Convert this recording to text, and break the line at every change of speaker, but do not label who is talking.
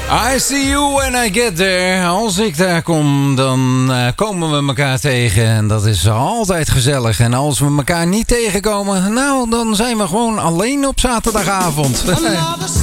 I see you when I get there. Als ik daar kom, dan komen we elkaar tegen. En dat is altijd gezellig. En als we elkaar niet tegenkomen, nou, dan zijn we gewoon alleen op zaterdagavond.